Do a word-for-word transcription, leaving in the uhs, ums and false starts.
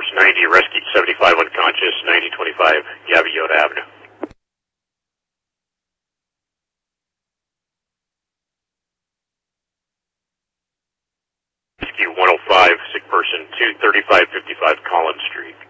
Source ninety, rescued seventy-five unconscious, ninety twenty-five Yavayota Avenue. Rescue one oh five, sick person two thirty-five fifty-five Collins Street.